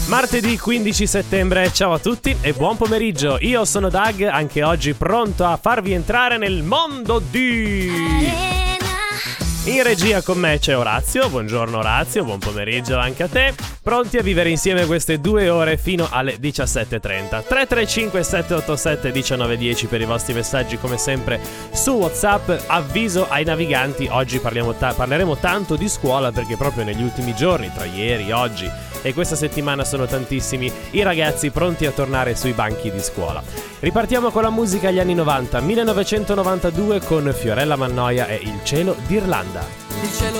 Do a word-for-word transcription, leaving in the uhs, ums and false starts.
Martedì quindici settembre, ciao a tutti e buon pomeriggio. Io sono Doug, anche oggi pronto a farvi entrare nel mondo di... In regia con me c'è Orazio, buongiorno Orazio, buon pomeriggio anche a te. Pronti a vivere insieme queste due ore fino alle diciassette e trenta. tre tre cinque sette otto sette uno nove uno zero per i vostri messaggi come sempre su WhatsApp. Avviso ai naviganti, oggi parliamo ta- parleremo tanto di scuola perché proprio negli ultimi giorni, tra ieri, oggi e questa settimana sono tantissimi i ragazzi pronti a tornare sui banchi di scuola. Ripartiamo con la musica agli anni novanta, millenovecentonovantadue con Fiorella Mannoia e Il cielo d'Irlanda. Il cielo